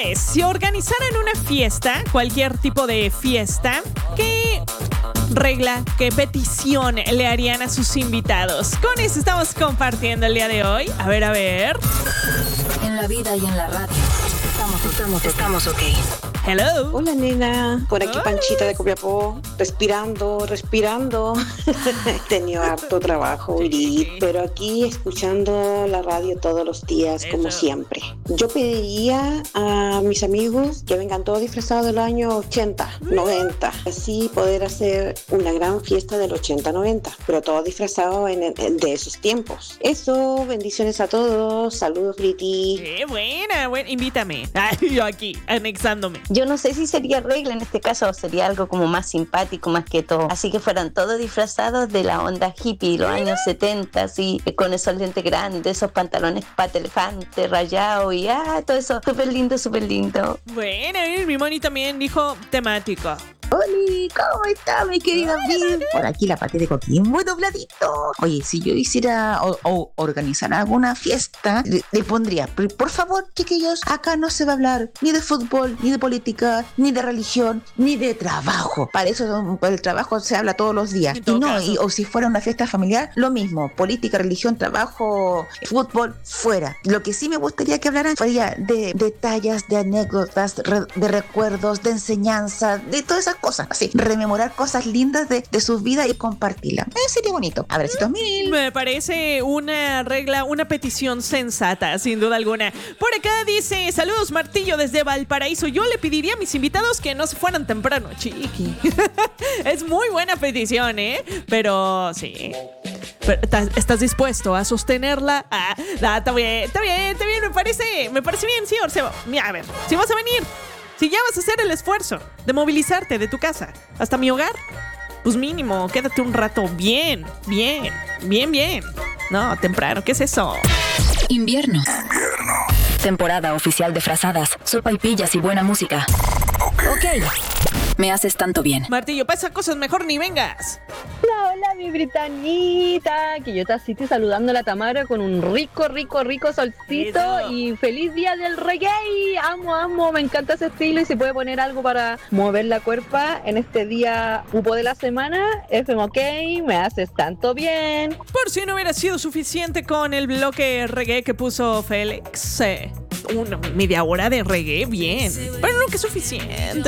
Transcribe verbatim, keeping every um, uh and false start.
ustedes, si organizaran una fiesta, cualquier tipo de fiesta, ¿qué regla, qué petición le harían a sus invitados? Con eso estamos compartiendo el día de hoy. A ver, a ver. En la vida y en la radio. Estamos, estamos, estamos ok. Hello. Hola, nena. Por aquí, Hola. Panchita de Copiapó. Respirando, respirando. He tenido harto trabajo, Irit, pero aquí escuchando la radio todos los días, como Eso. siempre. Yo pediría a mis amigos que vengan todos disfrazados del año ochenta, noventa. Así poder hacer una gran fiesta del ochenta, noventa, pero todos disfrazados en, en- de esos tiempos. Eso, bendiciones a todos. Saludos, Briti. Qué buena, buena. Invítame. Ay, yo aquí, anexándome. Yo no sé si sería regla en este caso o sería algo como más simpático más que todo. Así que fueran todos disfrazados de la onda hippie, los años setenta, así, con esos lentes grandes, esos pantalones pata elefante, rayado y ah, todo eso. Súper lindo, súper lindo. Bueno, y mi Moni también dijo temático. Oli, ¿cómo está mi querida Bill? Por aquí la paté de Coquimbo dobladito. Oye, si yo hiciera o, o organizar alguna fiesta, le, le pondría, por, por favor, chiquillos, acá no se va a hablar ni de fútbol, ni de política, ni de religión, ni de trabajo. Para eso, por el trabajo se habla todos los días. En Y todo no, caso. y, o si fuera una fiesta familiar, lo mismo. Política, religión, trabajo, fútbol, fuera. Lo que sí me gustaría que hablaran fuera de detalles, de anécdotas, re- de recuerdos, de enseñanza, de todas esas cosas, así, rememorar cosas lindas de, de sus vidas y compartirlas. Eh, sería bonito. Abracitos mil. Me parece una regla, una petición sensata, sin duda alguna. Por acá dice, saludos Martillo desde Valparaíso. Yo le pediría a mis invitados que no se fueran temprano, chiqui. Es muy buena petición, ¿eh? Pero sí. Pero, ¿estás- ¿Estás dispuesto a sostenerla? Ah, ah, está bien, está bien, está bien, me parece, me parece bien, sí, Orseva. Mira, a ver, si vas a venir, si ya vas a hacer el esfuerzo de movilizarte de tu casa hasta mi hogar, pues mínimo, quédate un rato bien, bien, bien, bien. No, temprano, ¿qué es eso? Invierno. Temporada oficial de frazadas, sopaipillas y buena música. Ok. Me haces tanto bien. Martillo, pasa cosas, mejor ni vengas. Hola, hola, mi Britanita, que yo te así estoy saludando a la Tamara con un rico, rico, rico solcito Eso. y feliz día del reggae. Amo, amo, me encanta ese estilo y si puede poner algo para mover la cuerpa en este día upo de la semana, F M OK, me haces tanto bien. Por si no hubiera sido suficiente con el bloque reggae que puso Félix. eh, una media hora de reggae, bien. Pero no que es suficiente.